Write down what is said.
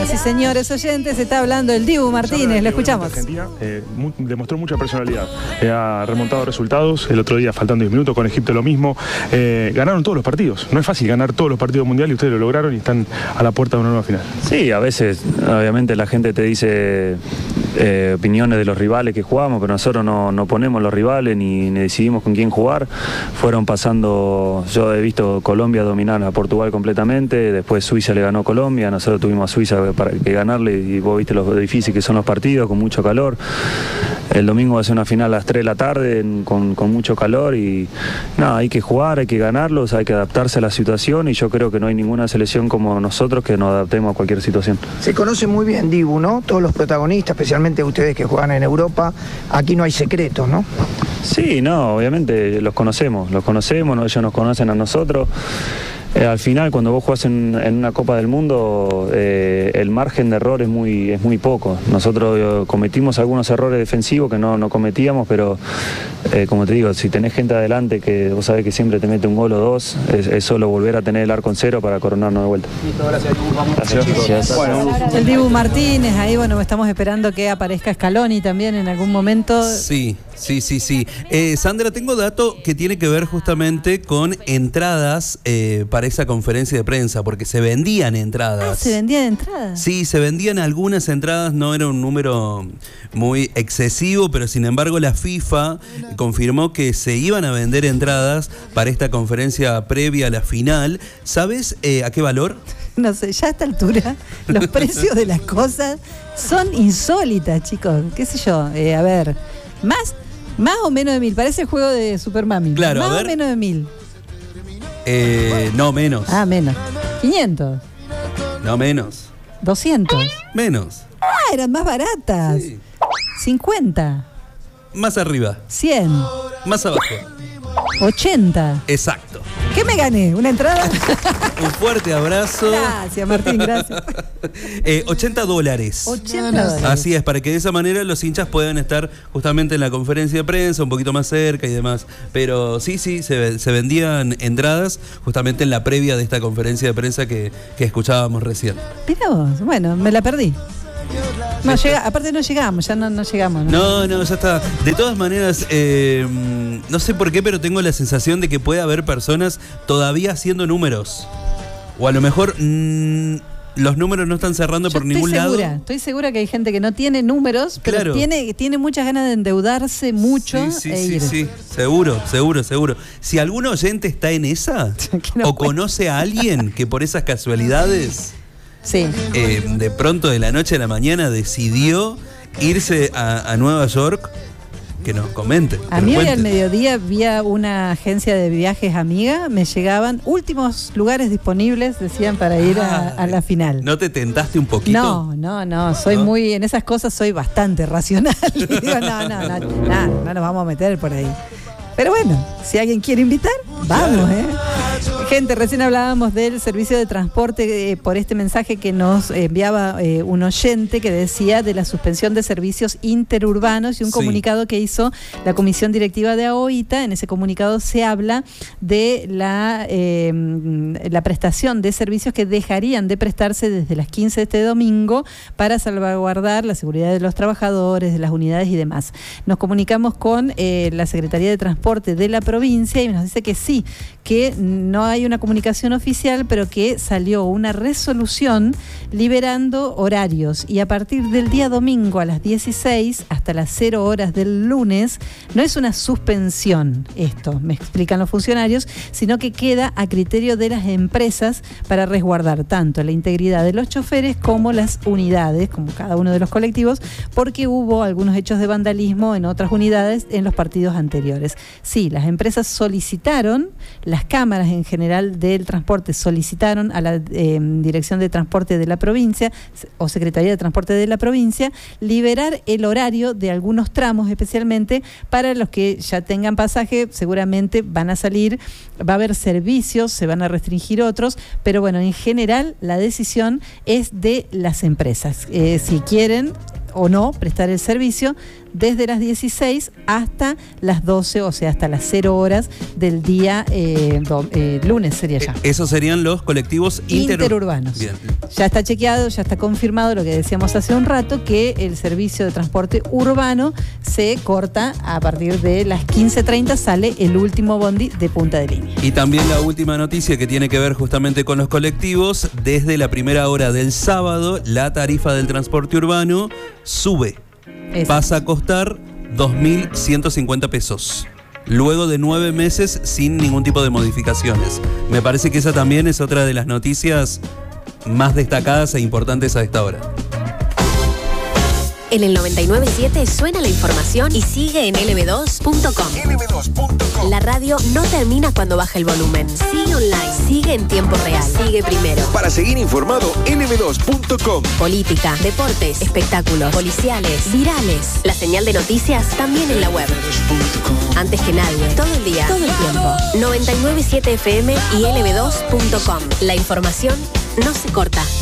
Señoras y señores oyentes, está hablando el Dibu Martínez, lo escuchamos. Argentina demostró mucha personalidad, ha remontado resultados, el otro día faltando 10 minutos, con Egipto lo mismo, ganaron todos los partidos, no es fácil ganar todos los partidos mundiales y ustedes lo lograron y están a la puerta de una nueva final. Sí, a veces, obviamente la gente te dice opiniones de los rivales que jugamos, pero nosotros no ponemos los rivales ni decidimos con quién jugar. Fueron pasando, yo he visto Colombia dominar a Portugal completamente, después Suiza le ganó a Colombia, nosotros tuvimos a Suiza para que ganarle y vos viste lo difícil que son los partidos, con mucho calor. El domingo va a ser una final a las 3 de la tarde con mucho calor y nada, hay que jugar, hay que ganarlos, hay que adaptarse a la situación y yo creo que no hay ninguna selección como nosotros que nos adaptemos a cualquier situación. Se conoce muy bien, Dibu, ¿no? Todos los protagonistas, especialmente ustedes que juegan en Europa, aquí no hay secretos, ¿no? Sí, no, obviamente los conocemos, ellos nos conocen a nosotros. Al final, cuando vos jugás en una Copa del Mundo, el margen de error es muy poco. Nosotros cometimos algunos errores defensivos que no cometíamos, pero como te digo, si tenés gente adelante que vos sabés que siempre te mete un gol o dos, es solo volver a tener el arco en cero para coronarnos de vuelta. Gracias. Bueno. El Dibu Martínez, ahí bueno, estamos esperando que aparezca Scaloni también en algún momento. Sí. Sandra, tengo dato que tiene que ver justamente con entradas para esa conferencia de prensa, porque se vendían entradas. ¿Se vendían entradas? Sí, se vendían algunas entradas, no era un número muy excesivo, pero sin embargo la FIFA confirmó que se iban a vender entradas para esta conferencia previa a la final. ¿Sabes a qué valor? No sé, ya a esta altura los precios de las cosas son insólitas, chicos. ¿Qué sé yo? A ver, más o menos de 1000. Parece el juego de Super Mami. Claro, más o menos de 1000. No, menos. Ah, menos. 500. No, menos. 200. Menos. Ah, eran más baratas. Sí. 50. Más arriba. 100. Más abajo. 80. Exacto. ¿Qué me gané? ¿Una entrada? Un fuerte abrazo. Gracias, Martín, gracias. $80. $80. Así es, para que de esa manera los hinchas puedan estar justamente en la conferencia de prensa, un poquito más cerca y demás. Pero sí, se vendían entradas justamente en la previa de esta conferencia de prensa que escuchábamos recién. Mirá vos, bueno, me la perdí. No llega, aparte no llegamos, ya no llegamos. No, ya está. De todas maneras, no sé por qué, pero tengo la sensación de que puede haber personas todavía haciendo números. O a lo mejor los números no están cerrando por ningún lado. Estoy segura que hay gente que no tiene números, pero claro, tiene muchas ganas de endeudarse mucho ir. Sí, seguro. Si algún oyente está en esa o conoce a alguien que por esas casualidades... Sí. De pronto de la noche a la mañana decidió irse a Nueva York, que nos comente. A mí hoy al mediodía vía una agencia de viajes amiga, me llegaban últimos lugares disponibles, decían, para ir a la final. ¿No te tentaste un poquito? No, soy muy, en esas cosas soy bastante racional. Digo, no nos vamos a meter por ahí. Pero bueno, si alguien quiere invitar, vamos, Gente, recién hablábamos del servicio de transporte por este mensaje que nos enviaba un oyente que decía de la suspensión de servicios interurbanos y un comunicado que hizo la comisión directiva de AOITA. En ese comunicado se habla de la prestación de servicios que dejarían de prestarse desde las 15 de este domingo para salvaguardar la seguridad de los trabajadores, de las unidades y demás. Nos comunicamos con la Secretaría de Transporte de la provincia y nos dice que sí, que no hay una comunicación oficial, pero que salió una resolución liberando horarios y a partir del día domingo a las 16 hasta las 0 horas del lunes, no es una suspensión esto, me explican los funcionarios, sino que queda a criterio de las empresas para resguardar tanto la integridad de los choferes como las unidades, como cada uno de los colectivos, porque hubo algunos hechos de vandalismo en otras unidades en los partidos anteriores. Sí, las empresas solicitaron, las cámaras en general del transporte solicitaron a la Dirección de Transporte de la provincia o Secretaría de Transporte de la provincia liberar el horario de algunos tramos, especialmente para los que ya tengan pasaje, seguramente van a salir, va a haber servicios, se van a restringir otros, pero bueno, en general la decisión es de las empresas. Si quieren o no prestar el servicio, desde las 16 hasta las 12, o sea, hasta las 0 horas del día lunes sería ya. Esos serían los colectivos interurbanos. Bien. Ya está chequeado, ya está confirmado lo que decíamos hace un rato, que el servicio de transporte urbano se corta a partir de las 15:30, sale el último bondi de Punta de Línea. Y también la última noticia que tiene que ver justamente con los colectivos: desde la primera hora del sábado, la tarifa del transporte urbano sube. Pasa a costar 2.150 pesos. Luego de 9 meses sin ningún tipo de modificaciones. Me parece que esa también es otra de las noticias más destacadas e importantes a esta hora. En el 99.7 suena la información y sigue en lb2.com. La radio no termina cuando baja el volumen. Sigue online, sigue en tiempo real, sigue primero. Para seguir informado, lb2.com. Política, deportes, espectáculos, policiales, virales. La señal de noticias también en la web. Antes que nadie, todo el día, todo el tiempo. 99.7 FM y lb2.com. La información no se corta.